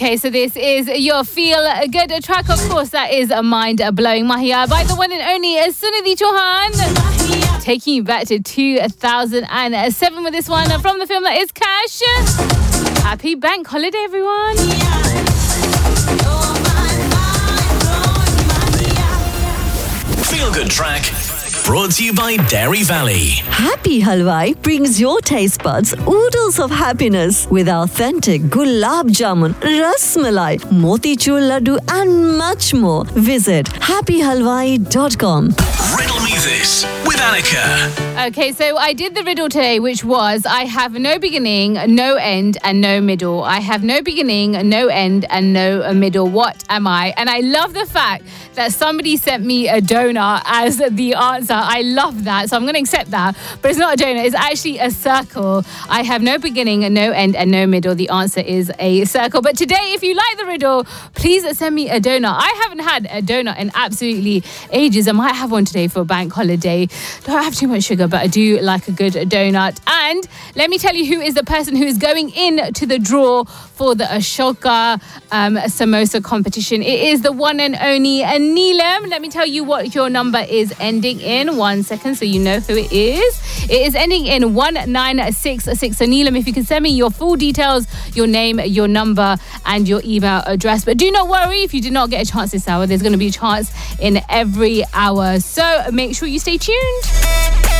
Okay, so this is your Feel Good track. Of course, that is a mind-blowing Mahia by the one and only Sunidhi Chauhan. Taking you back to 2007 with this one from the film that is Cash. Happy bank holiday, everyone. Feel Good track. Brought to you by Dairy Valley. Happy Halwai brings your taste buds oodles of happiness with authentic gulab jamun, ras malai, motichur laddu and much more. Visit happyhalwai.com. Riddle me this with Annika. Okay, so I did the riddle today, which was I have no beginning, no end, and no middle. I have no beginning, no end, and no middle. What am I? And I love the fact that somebody sent me a donut as the answer. I love that. So I'm going to accept that. But it's not a donut. It's actually a circle. I have no beginning, no end, and no middle. The answer is a circle. But today, if you like the riddle, please send me a donut. I haven't had a donut in absolutely ages. I might have one today for a bank holiday. Don't have too much sugar, but I do like a good donut. And let me tell you who is the person who is going into the draw for the Ashoka Samosa competition. It is the one and only Neelam. Let me tell you what your number is ending in. 1 second so you know who it is. It is ending in 1966. So Neelam, if you can send me your full details, your name, your number and your email address. But do not worry if you did not get a chance this hour. There's going to be a chance in every hour. So make sure you stay tuned.